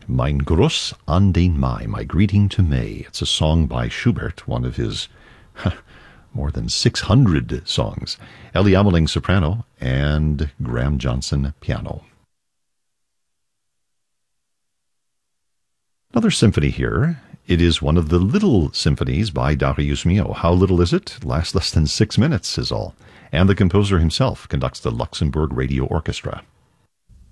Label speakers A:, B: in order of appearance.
A: Mein Gruß an den Mai, My Greeting to May. It's a song by Schubert, one of his more than 600 songs. Ellie Ameling, soprano, and Graham Johnson, piano. Another symphony here. It is one of the little symphonies by Darius Milhaud. How little is it? Lasts less than 6 minutes is all. And the composer himself conducts the Luxembourg Radio Orchestra.